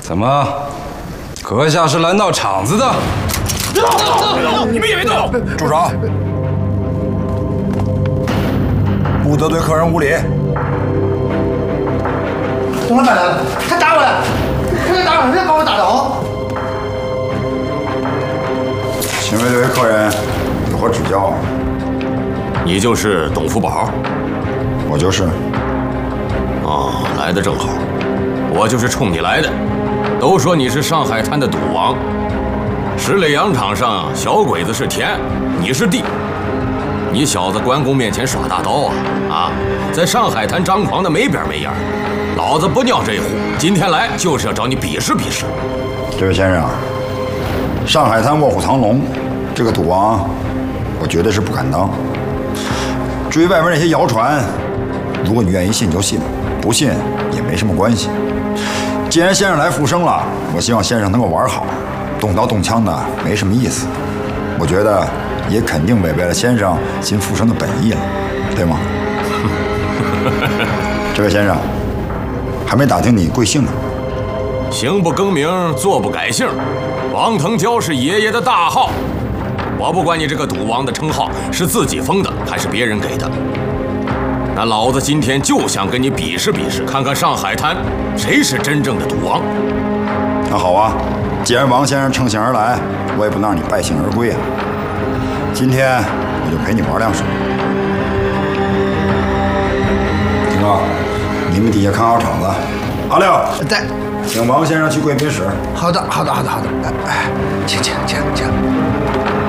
怎么，阁下是来闹场子的？ 你们也别动！ 住手！不得对客人无礼。 董老板来了，他打我了！别打我，别把我打倒！ 请问这位客人有何指教？ 你就是董福宝？ 我就是。 哦，来的正好，我就是冲你来的。都说你是上海滩的赌王，石磊洋场上小鬼子是天，你是地。你小子关公面前耍大刀啊！在上海滩张狂的没边没样，老子不尿这一壶。今天来就是要找你比试比试。 这位先生，上海滩卧虎藏龙，这个赌王，我绝对是不敢当。至于外面那些谣传，如果你愿意信就信，不信也没什么关系。既然先生来复生了，我希望先生能够玩好，动刀动枪的没什么意思。我觉得也肯定违背了先生新复生的本意了，对吗？这位先生，还没打听你贵姓呢。 行不更名，坐不改姓，王腾蛟是爷爷的大号。我不管你这个赌王的称号是自己封的还是别人给的，那老子今天就想跟你比试比试，看看上海滩谁是真正的赌王。 那好啊，既然王先生乘兴而来，我也不能让你败兴而归啊。今天我就陪你玩两手。丁哥，你们底下看好场子。阿六， 在。 请王先生去贵宾室。 好的。哎，请。